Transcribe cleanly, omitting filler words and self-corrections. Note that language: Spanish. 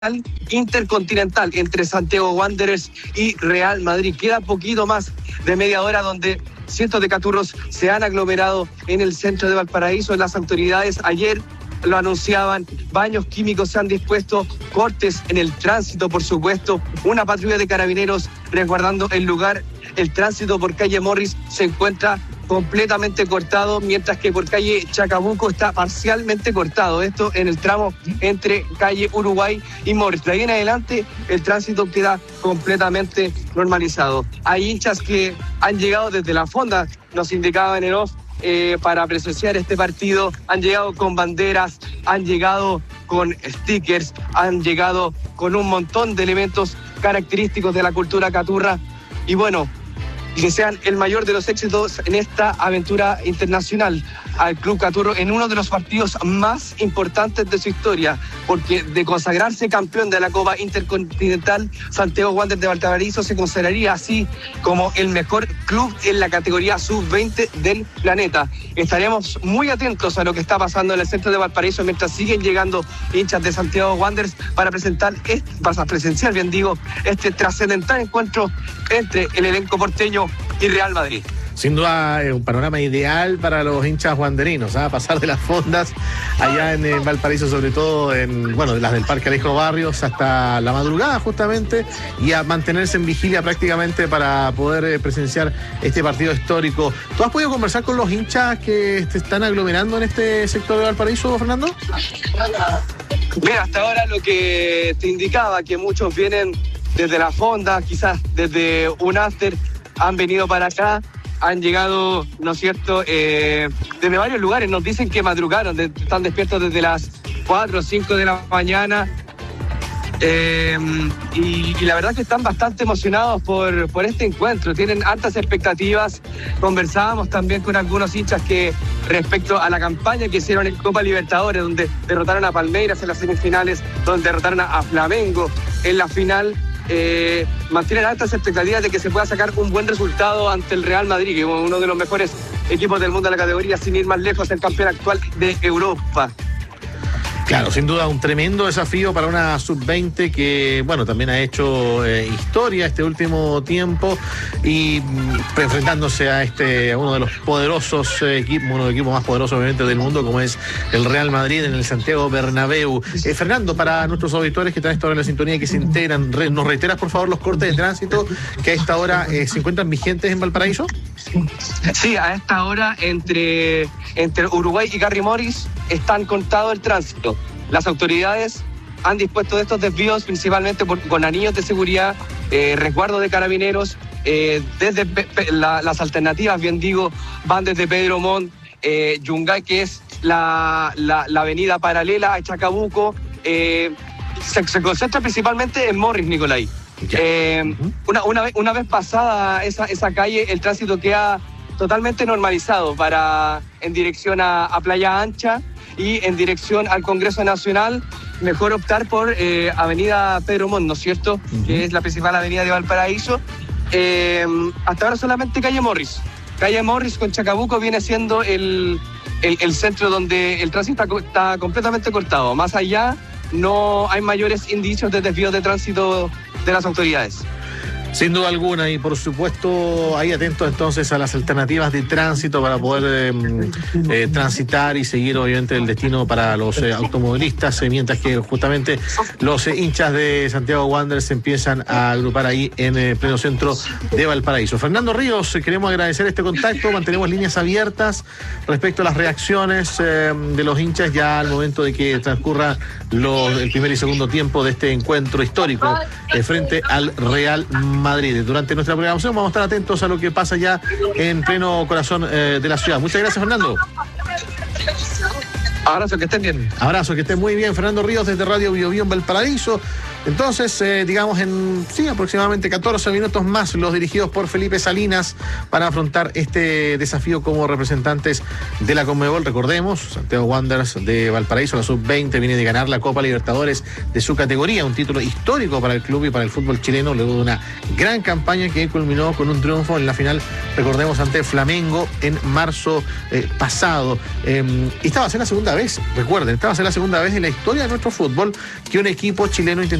intercontinental entre Santiago Wanderers y Real Madrid. Queda poquito más de media hora donde cientos de caturros se han aglomerado en el centro de Valparaíso. Las autoridades ayer lo anunciaban, baños químicos se han dispuesto, cortes en el tránsito, por supuesto, una patrulla de carabineros resguardando el lugar. El tránsito por calle Morris se encuentra completamente cortado, mientras que por calle Chacabuco está parcialmente cortado. Esto en el tramo entre calle Uruguay y Morris. De ahí en adelante el tránsito queda completamente normalizado. Hay hinchas que han llegado desde la fonda, nos indicaban en off, para presenciar este partido. Han llegado con banderas, han llegado con stickers, han llegado con un montón de elementos característicos de la cultura caturra. Y bueno, y que sean el mayor de los éxitos en esta aventura internacional al Club Caturro en uno de los partidos más importantes de su historia, porque de consagrarse campeón de la Copa Intercontinental, Santiago Wanderers de Valparaíso se consideraría así como el mejor club en la categoría sub-20 del planeta. Estaremos muy atentos a lo que está pasando en el centro de Valparaíso mientras siguen llegando hinchas de Santiago Wanderers para presenciar, este trascendental encuentro entre el elenco porteño y Real Madrid. Sin duda un panorama ideal para los hinchas wanderinos, pasar de las fondas allá en Valparaíso, sobre todo en, bueno, las del Parque Alejo Barrios hasta la madrugada justamente, y a mantenerse en vigilia prácticamente para poder presenciar este partido histórico. ¿Tú has podido conversar con los hinchas que se están aglomerando en este sector de Valparaíso, Fernando? Mira, hasta ahora lo que te indicaba, que muchos vienen desde la fonda, quizás desde un after, han venido para acá. Han llegado, ¿no es cierto?, desde varios lugares. Nos dicen que madrugaron, están despiertos desde las 4 o 5 de la mañana. Y la verdad que están bastante emocionados por este encuentro. Tienen altas expectativas. Conversábamos también con algunos hinchas que respecto a la campaña que hicieron en Copa Libertadores, donde derrotaron a Palmeiras en las semifinales, donde derrotaron a Flamengo en la final. Mantienen altas expectativas de que se pueda sacar un buen resultado ante el Real Madrid, que es uno de los mejores equipos del mundo de la categoría, sin ir más lejos, el campeón actual de Europa. Claro, sin duda un tremendo desafío para una sub-20 que, bueno, también ha hecho historia este último tiempo y enfrentándose a uno de los poderosos equipos, uno de los equipos más poderosos obviamente del mundo, como es el Real Madrid en el Santiago Bernabéu. Fernando, para nuestros auditores que están a esta hora en la sintonía y que se integran, ¿nos reiteras por favor los cortes de tránsito que a esta hora se encuentran vigentes en Valparaíso? Sí, a esta hora entre Uruguay y Garry Morris están cortado el tránsito. Las autoridades han dispuesto de estos desvíos principalmente con anillos de seguridad, resguardo de carabineros, desde las alternativas, van desde Pedro Montt, Yungay, que es la avenida paralela a Chacabuco, se concentra principalmente en Morris, Nicolai. Una vez pasada esa calle, el tránsito queda totalmente normalizado en dirección a Playa Ancha y en dirección al Congreso Nacional. Mejor optar por avenida Pedro Montt, ¿no es cierto? Que es la principal avenida de Valparaíso. Hasta ahora solamente calle Morris. Calle Morris con Chacabuco viene siendo el centro donde el tránsito está completamente cortado. Más allá no hay mayores indicios de desvío de tránsito de las autoridades. Sin duda alguna, y por supuesto ahí atentos entonces a las alternativas de tránsito para poder transitar y seguir obviamente el destino para los automovilistas, mientras que justamente los hinchas de Santiago Wanderers se empiezan a agrupar ahí en el pleno centro de Valparaíso. Fernando Ríos, queremos agradecer este contacto, mantenemos líneas abiertas respecto a las reacciones de los hinchas ya al momento de que transcurra el primer y segundo tiempo de este encuentro histórico frente al Real Madrid. Durante nuestra programación vamos a estar atentos a lo que pasa ya en pleno corazón de la ciudad. Muchas gracias, Fernando. Abrazo, que estén bien. Abrazo, que estén muy bien. Fernando Ríos desde Radio Biobío en Valparaíso. Entonces, digamos, en aproximadamente 14 minutos más, los dirigidos por Felipe Salinas van a afrontar este desafío como representantes de la Conmebol. Recordemos, Santiago Wanderers de Valparaíso, la sub-20, viene de ganar la Copa Libertadores de su categoría, un título histórico para el club y para el fútbol chileno, luego de una gran campaña que culminó con un triunfo en la final, recordemos, ante Flamengo en marzo pasado. Esta va a ser la segunda vez, recuerden, esta va a ser la segunda vez en la historia de nuestro fútbol que un equipo chileno